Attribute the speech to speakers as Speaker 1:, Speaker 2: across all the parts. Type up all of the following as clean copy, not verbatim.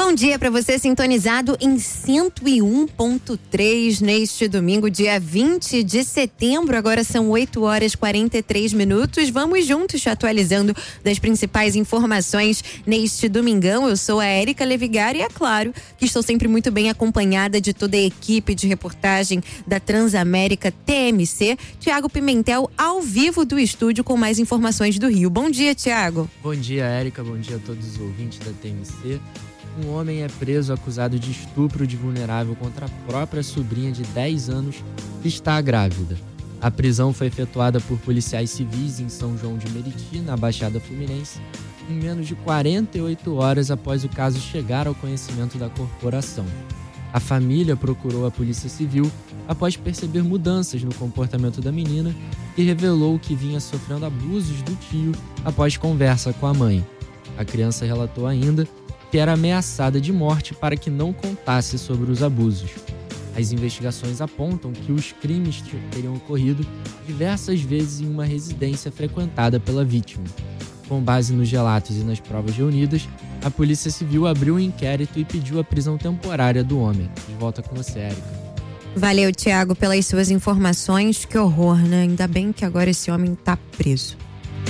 Speaker 1: Bom dia para você sintonizado em 101.3 neste domingo, dia 20 de setembro. Agora são 8h43. Vamos juntos atualizando das principais informações neste domingão. Eu sou a Érica Levigar e é claro que estou sempre muito bem acompanhada de toda a equipe de reportagem da Transamérica TMC. Tiago Pimentel ao vivo do estúdio com mais informações do Rio. Bom dia, Tiago.
Speaker 2: Bom dia, Érica. Bom dia a todos os ouvintes da TMC. Um homem é preso acusado de estupro de vulnerável contra a própria sobrinha de 10 anos que está grávida. A prisão foi efetuada por policiais civis em São João de Meriti, na Baixada Fluminense, em menos de 48 horas após o caso chegar ao conhecimento da corporação. A família procurou a Polícia Civil após perceber mudanças no comportamento da menina e revelou que vinha sofrendo abusos do tio após conversa com a mãe. A criança relatou ainda que era ameaçada de morte para que não contasse sobre os abusos. As investigações apontam que os crimes teriam ocorrido diversas vezes em uma residência frequentada pela vítima. Com base nos relatos e nas provas reunidas, a Polícia Civil abriu um inquérito e pediu a prisão temporária do homem. De volta com você, Érica.
Speaker 1: Valeu, Tiago, pelas suas informações. Que horror, né? Ainda bem que agora esse homem está preso.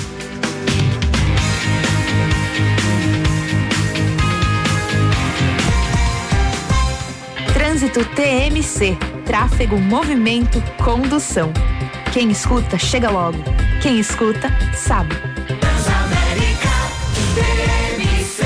Speaker 3: Trânsito TMC, tráfego, movimento, condução. Quem escuta, chega logo. Quem escuta, sabe.
Speaker 4: Transamérica TMC.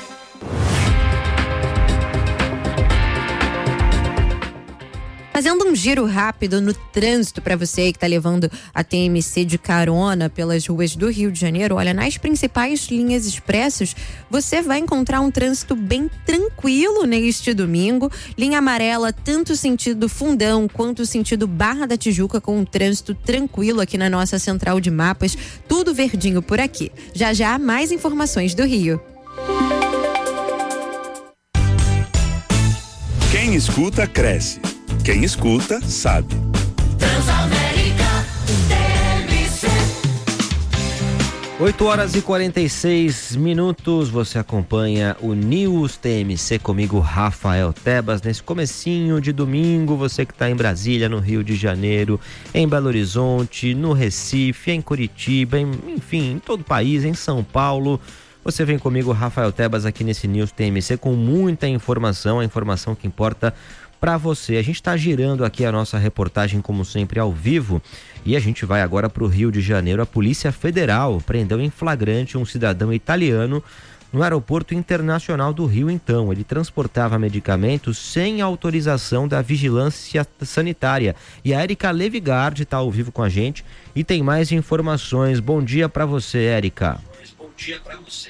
Speaker 1: Fazendo um giro rápido no trânsito para você que está levando a TMC de carona pelas ruas do Rio de Janeiro, olha, nas principais linhas expressas, você vai encontrar um trânsito bem tranquilo neste domingo. Linha amarela, tanto sentido Fundão quanto sentido Barra da Tijuca, com um trânsito tranquilo aqui na nossa central de mapas. Tudo verdinho por aqui. Já já, mais informações do Rio.
Speaker 5: Quem escuta, cresce. Quem escuta, sabe.
Speaker 4: Transamérica TMC.
Speaker 6: 8h46. Você acompanha o News TMC comigo, Rafael Tebas, nesse comecinho de domingo. Você que está em Brasília, no Rio de Janeiro, em Belo Horizonte, no Recife, em Curitiba, enfim, em todo o país, em São Paulo. Você vem comigo, Rafael Tebas, aqui nesse News TMC com muita informação, a informação que importa para você. A gente está girando aqui a nossa reportagem, como sempre, ao vivo, e a gente vai agora para o Rio de Janeiro. A Polícia Federal prendeu em flagrante um cidadão italiano no Aeroporto Internacional do Rio. Então, ele transportava medicamentos sem autorização da vigilância sanitária. E a Érica Levigar está ao vivo com a gente e tem mais informações. Bom dia para você, Érica.
Speaker 7: Bom dia para você.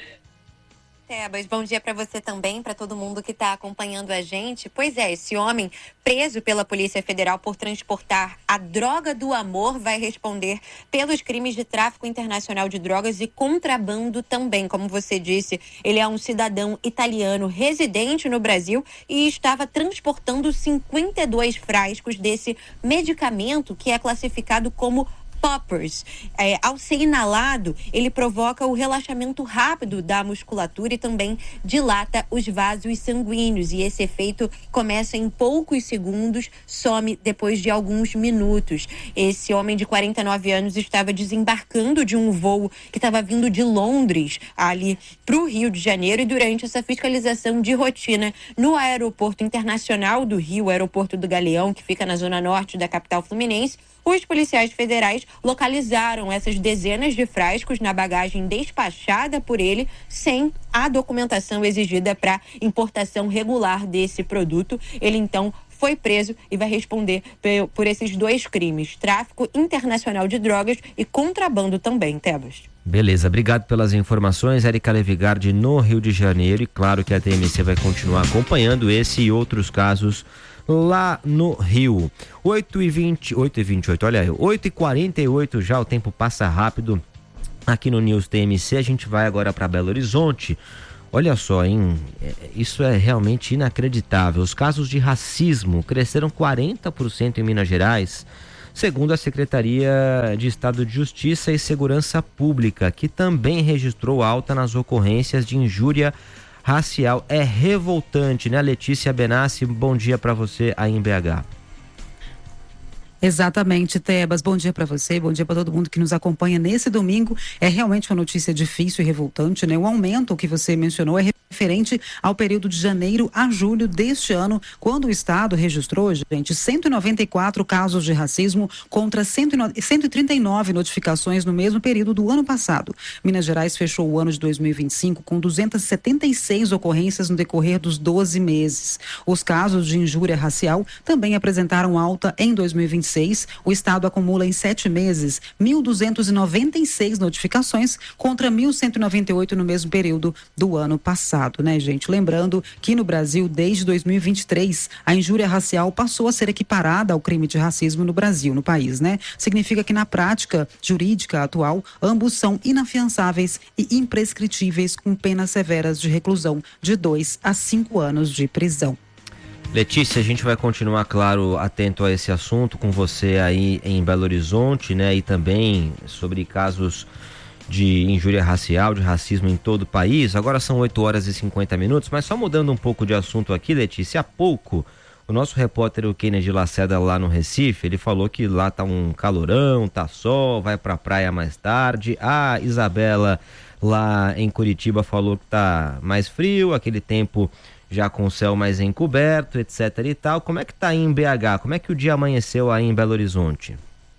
Speaker 1: Tebas, bom dia para você também, para todo mundo que está acompanhando a gente. Pois é, esse homem preso pela Polícia Federal por transportar a droga do amor vai responder pelos crimes de tráfico internacional de drogas e contrabando também. Como você disse, ele é um cidadão italiano residente no Brasil e estava transportando 52 frascos desse medicamento que é classificado como poppers. Ao ser inalado, ele provoca o relaxamento rápido da musculatura e também dilata os vasos sanguíneos. E esse efeito começa em poucos segundos, some depois de alguns minutos. Esse homem de 49 anos estava desembarcando de um voo que estava vindo de Londres, ali para o Rio de Janeiro, e durante essa fiscalização de rotina no Aeroporto Internacional do Rio, o Aeroporto do Galeão, que fica na zona norte da capital fluminense, os policiais federais localizaram essas dezenas de frascos na bagagem despachada por ele, sem a documentação exigida para importação regular desse produto. Ele, então, foi preso e vai responder por esses dois crimes: tráfico internacional de drogas e contrabando também, Tebas.
Speaker 6: Beleza, obrigado pelas informações, Érica Levigardi, no Rio de Janeiro. E claro que a TMC vai continuar acompanhando esse e outros casos lá no Rio. 8h28, olha aí, 8h48 já, o tempo passa rápido aqui no News TMC. A gente vai agora para Belo Horizonte. Olha só, hein? Isso é realmente inacreditável. Os casos de racismo cresceram 40% em Minas Gerais, segundo a Secretaria de Estado de Justiça e Segurança Pública, que também registrou alta nas ocorrências de injúria racial. É revoltante, né? Letícia Benassi, bom dia para você aí em BH.
Speaker 7: Exatamente, Tebas. Bom dia para você, bom dia para todo mundo que nos acompanha nesse domingo. É realmente uma notícia difícil e revoltante, né? O aumento que você mencionou é referente ao período de janeiro a julho deste ano, quando o estado registrou, gente, 194 casos de racismo contra 139 notificações no mesmo período do ano passado. Minas Gerais fechou o ano de 2025 com 276 ocorrências no decorrer dos 12 meses. Os casos de injúria racial também apresentaram alta em 2026. O estado acumula em 7 meses 1.296 notificações contra 1.198 no mesmo período do ano passado, né, gente? Lembrando que no Brasil, desde 2023, a injúria racial passou a ser equiparada ao crime de racismo no Brasil, no país, né? Significa que na prática jurídica atual, ambos são inafiançáveis e imprescritíveis com penas severas de reclusão de 2 a 5 anos de prisão.
Speaker 6: Letícia, a gente vai continuar, claro, atento a esse assunto com você aí em Belo Horizonte, né? E também sobre casos de injúria racial, de racismo em todo o país. Agora são 8h50, mas só mudando um pouco de assunto aqui, Letícia, há pouco o nosso repórter, o Kennedy Lacerda, lá no Recife, ele falou que lá tá um calorão, tá sol, vai pra praia mais tarde. A Isabela lá em Curitiba falou que tá mais frio, aquele tempo já com o céu mais encoberto, etc e tal. Como é que tá aí em BH? Como é que o dia amanheceu aí em Belo Horizonte?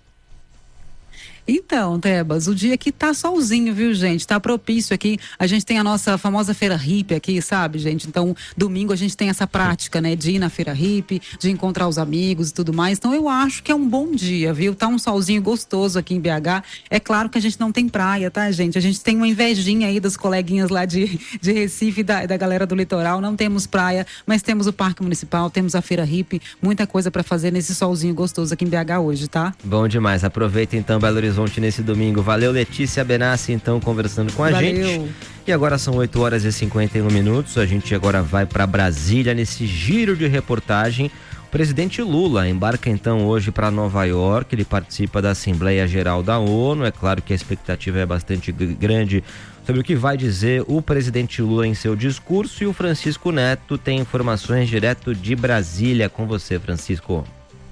Speaker 7: Então, Tebas, o dia aqui tá solzinho, viu, gente? Tá propício aqui. A gente tem a nossa famosa feira hippie aqui, sabe, gente? Então, domingo a gente tem essa prática, né? De ir na feira hippie, de encontrar os amigos e tudo mais. Então, eu acho que é um bom dia, viu? Tá um solzinho gostoso aqui em BH. É claro que a gente não tem praia, tá, gente? A gente tem uma invejinha aí dos coleguinhas lá de Recife, da galera do litoral. Não temos praia, mas temos o Parque Municipal, temos a feira hippie. Muita coisa pra fazer nesse solzinho gostoso aqui em BH hoje, tá?
Speaker 6: Bom demais. Aproveita então Belo Horizonte nesse domingo. Valeu, Letícia Benassi, então, conversando com a gente. E agora são 8h51. A gente agora vai para Brasília nesse giro de reportagem. O presidente Lula embarca então hoje para Nova York. Ele participa da Assembleia Geral da ONU. É claro que a expectativa é bastante grande sobre o que vai dizer o presidente Lula em seu discurso. E o Francisco Neto tem informações direto de Brasília. Com você, Francisco.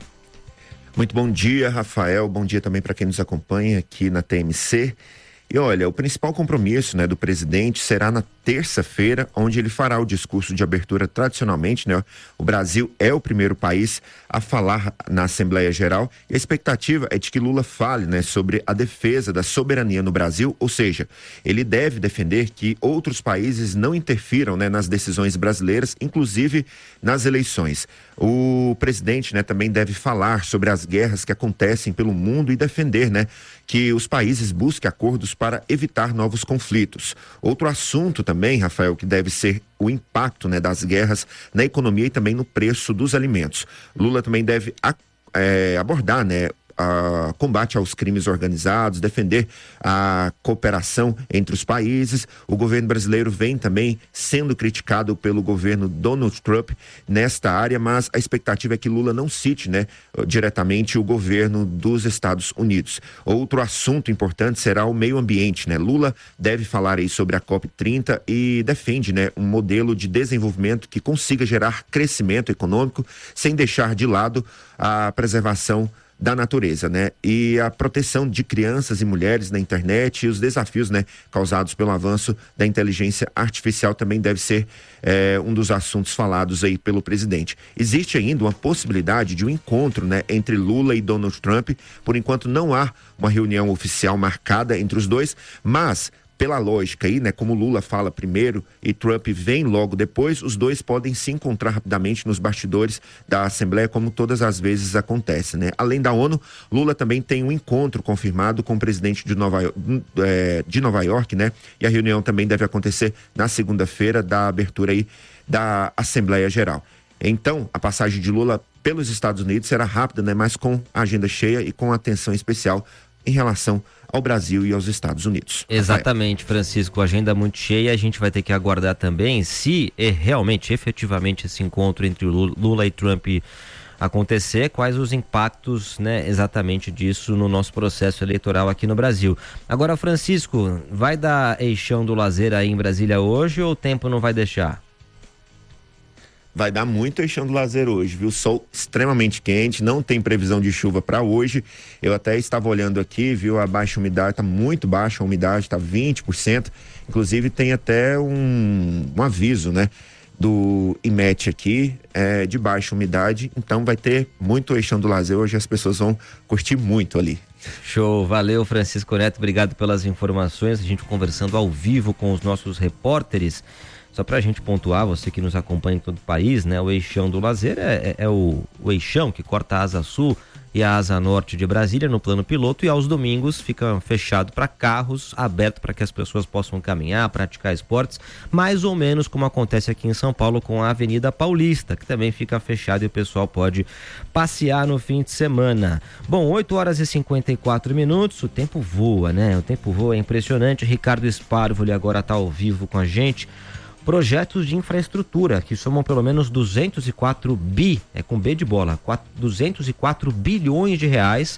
Speaker 8: Muito bom dia, Rafael. Bom dia também para quem nos acompanha aqui na TMC. E olha, o principal compromisso, né, do presidente será na terça-feira, onde ele fará o discurso de abertura. Tradicionalmente, né, o Brasil é o primeiro país a falar na Assembleia Geral, e a expectativa é de que Lula fale, né, sobre a defesa da soberania no Brasil, ou seja, ele deve defender que outros países não interfiram, né, nas decisões brasileiras, inclusive nas eleições. O presidente, né, também deve falar sobre as guerras que acontecem pelo mundo e defender, né, que os países busquem acordos para evitar novos conflitos. Outro assunto também, Rafael, que deve ser o impacto, né, das guerras na economia e também no preço dos alimentos. Lula também deve abordar, né, combate aos crimes organizados, defender a cooperação entre os países. O governo brasileiro vem também sendo criticado pelo governo Donald Trump nesta área, mas a expectativa é que Lula não cite, né, diretamente o governo dos Estados Unidos. Outro assunto importante será o meio ambiente, né? Lula deve falar aí sobre a COP30 e defende, né, um modelo de desenvolvimento que consiga gerar crescimento econômico sem deixar de lado a preservação da natureza, né? E a proteção de crianças e mulheres na internet e os desafios, né, causados pelo avanço da inteligência artificial também deve ser um dos assuntos falados aí pelo presidente. Existe ainda uma possibilidade de um encontro, né, entre Lula e Donald Trump. Por enquanto não há uma reunião oficial marcada entre os dois, mas pela lógica aí, né, como Lula fala primeiro e Trump vem logo depois, os dois podem se encontrar rapidamente nos bastidores da Assembleia, como todas as vezes acontece, né? Além da ONU, Lula também tem um encontro confirmado com o presidente de Nova York, né? E a reunião também deve acontecer na segunda-feira da abertura aí da Assembleia Geral. Então, a passagem de Lula pelos Estados Unidos será rápida, né? Mas com agenda cheia e com atenção especial em relação ao Brasil e aos Estados Unidos.
Speaker 6: Exatamente, Francisco, agenda muito cheia. A gente vai ter que aguardar também se realmente, efetivamente, esse encontro entre Lula e Trump acontecer, quais os impactos, né, exatamente disso no nosso processo eleitoral aqui no Brasil. Agora, Francisco, vai dar eixão do lazer aí em Brasília hoje ou o tempo não vai deixar?
Speaker 8: Vai dar muito eixão do lazer hoje, viu? Sol extremamente quente, não tem previsão de chuva para hoje. Eu até estava olhando aqui, viu? A baixa umidade está muito baixa, a umidade está 20%. Inclusive tem até um aviso, né? Do IMET aqui, de baixa umidade. Então vai ter muito eixão do lazer hoje, as pessoas vão curtir muito ali.
Speaker 6: Show, valeu Francisco Neto, obrigado pelas informações. A gente conversando ao vivo com os nossos repórteres. Só pra gente pontuar, você que nos acompanha em todo o país, né? O eixão do lazer é o eixão que corta a asa sul e a asa norte de Brasília no plano piloto, e aos domingos fica fechado para carros, aberto para que as pessoas possam caminhar, praticar esportes, mais ou menos como acontece aqui em São Paulo com a Avenida Paulista, que também fica fechada e o pessoal pode passear no fim de semana. Bom, 8h54, o tempo voa, né? O tempo voa, é impressionante. Ricardo Sparvoli agora está ao vivo com a gente. Projetos de infraestrutura que somam pelo menos 204 com B de bola, 204 bilhões de reais,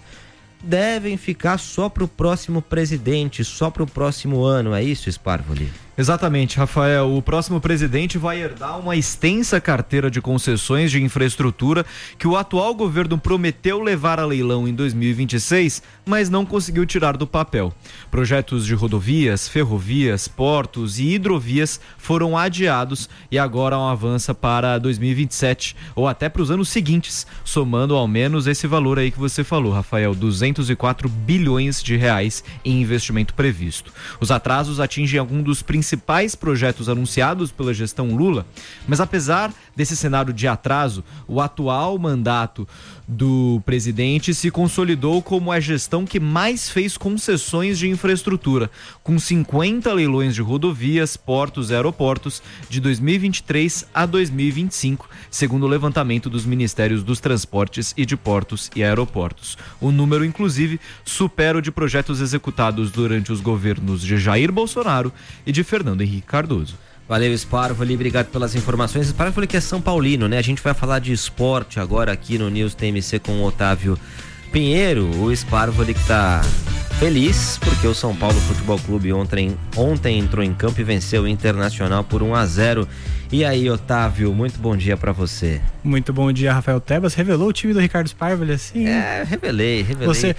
Speaker 6: devem ficar só para o próximo presidente, só para o próximo ano, é isso, Sparvoli?
Speaker 9: Exatamente, Rafael. O próximo presidente vai herdar uma extensa carteira de concessões de infraestrutura que o atual governo prometeu levar a leilão em 2026, mas não conseguiu tirar do papel. Projetos de rodovias, ferrovias, portos e hidrovias foram adiados e agora avança para 2027 ou até para os anos seguintes, somando ao menos esse valor aí que você falou, Rafael, 204 bilhões de reais em investimento previsto. Os atrasos atingem algum dos principais projetos anunciados pela gestão Lula, mas apesar desse cenário de atraso, o atual mandato do presidente se consolidou como a gestão que mais fez concessões de infraestrutura, com 50 leilões de rodovias, portos e aeroportos de 2023 a 2025, segundo o levantamento dos Ministérios dos Transportes e de Portos e Aeroportos. O número, inclusive, supera o de projetos executados durante os governos de Jair Bolsonaro e de Fernando Henrique Cardoso.
Speaker 6: Valeu, Sparvoli, obrigado pelas informações. Sparvoli que é São Paulino, né? A gente vai falar de esporte agora aqui no News TMC com o Otávio Pinheiro. O Sparvoli que tá feliz porque o São Paulo Futebol Clube ontem entrou em campo e venceu o Internacional por 1-0. E aí, Otávio, muito bom dia pra você.
Speaker 10: Muito bom dia, Rafael Tebas. Revelou o time do Ricardo Sparvoli assim?
Speaker 6: Revelei.
Speaker 10: Você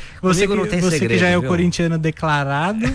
Speaker 10: que já é o corintiano declarado.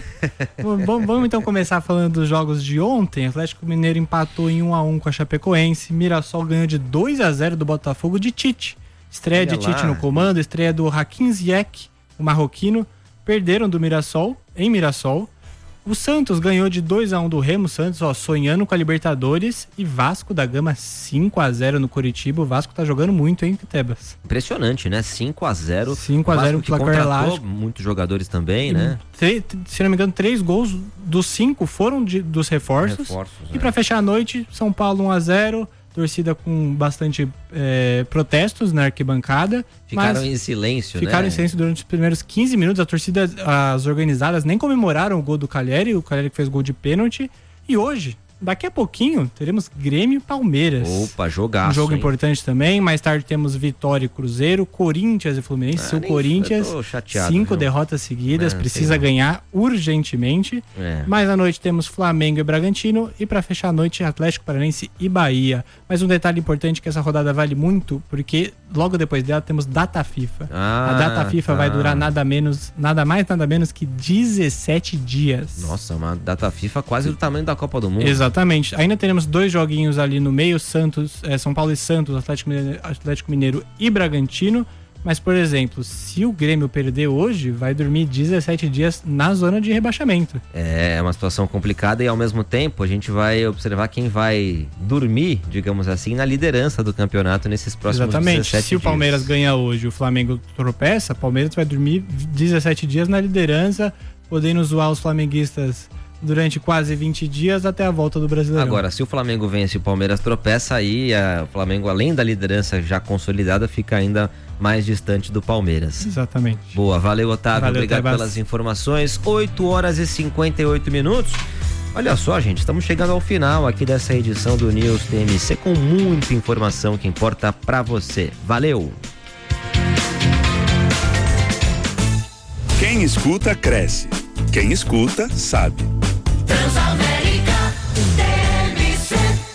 Speaker 10: Vamos então começar falando dos jogos de ontem. Atlético Mineiro empatou em 1-1 com a Chapecoense. Mirassol ganhou de 2-0 do Botafogo de Tite. Estreia de Tite no comando, estreia do Hakim Ziyech, o marroquino. Perderam do Mirassol, em Mirassol. O Santos ganhou de 2-1 do Remo. Santos, sonhando com a Libertadores. E Vasco da Gama 5-0 no Curitiba. O Vasco tá jogando muito, hein, Tebas?
Speaker 6: Impressionante, né? 5-0.
Speaker 10: 5-0 no placar elástico.
Speaker 6: Muitos jogadores também, né?
Speaker 10: Se não me engano, 3 gols dos 5 foram dos reforços. E pra fechar a noite, São Paulo 1-0. Torcida com bastante protestos na arquibancada.
Speaker 6: Ficaram em silêncio,
Speaker 10: Ficaram em silêncio durante os primeiros 15 minutos. A torcida, as organizadas nem comemoraram o gol do Calheri, o Calheri que fez gol de pênalti. E hoje, daqui a pouquinho, teremos Grêmio e Palmeiras.
Speaker 6: Opa, jogaço.
Speaker 10: Um jogo importante também. Mais tarde temos Vitória e Cruzeiro, Corinthians e Fluminense. O Corinthians, 5 derrotas seguidas, precisa ganhar urgentemente. Mais à noite temos Flamengo e Bragantino. E para fechar a noite, Atlético Paranaense e Bahia. Mas um detalhe importante que essa rodada vale muito, porque logo depois dela temos data FIFA. A data FIFA vai durar nada mais, nada menos que 17 dias.
Speaker 6: Nossa, uma data FIFA quase do tamanho da Copa do Mundo.
Speaker 10: Exatamente. Ainda teremos 2 joguinhos ali no meio, São Paulo e Santos, Atlético Mineiro e Bragantino. Mas, por exemplo, se o Grêmio perder hoje, vai dormir 17 dias na zona de rebaixamento.
Speaker 6: É uma situação complicada e, ao mesmo tempo, a gente vai observar quem vai dormir, digamos assim, na liderança do campeonato nesses próximos 17 dias.
Speaker 10: Se o Palmeiras ganhar hoje e o Flamengo tropeça, o Palmeiras vai dormir 17 dias na liderança, podendo zoar os flamenguistas durante quase 20 dias até a volta do Brasileirão.
Speaker 6: Agora, se o Flamengo vence e o Palmeiras tropeça, aí o Flamengo, além da liderança já consolidada, fica ainda mais distante do Palmeiras.
Speaker 10: Exatamente.
Speaker 6: Boa, valeu, Otávio. Obrigado pelas informações. 8h58. Olha só, gente, estamos chegando ao final aqui dessa edição do News TMC com muita informação que importa pra você. Valeu!
Speaker 5: Quem escuta, cresce. Quem escuta, sabe.
Speaker 4: Transamérica TMC.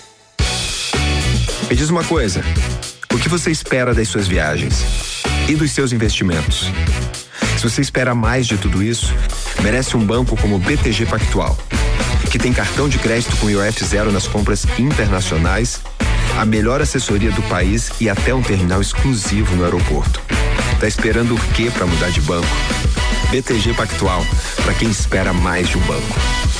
Speaker 11: Me diz uma coisa, o que você espera das suas viagens e dos seus investimentos? Se você espera mais de tudo isso, merece um banco como o BTG Pactual, que tem cartão de crédito com IOF zero nas compras internacionais, a melhor assessoria do país e até um terminal exclusivo no aeroporto. Tá esperando o quê para mudar de banco? BTG Pactual, para quem espera mais de um banco.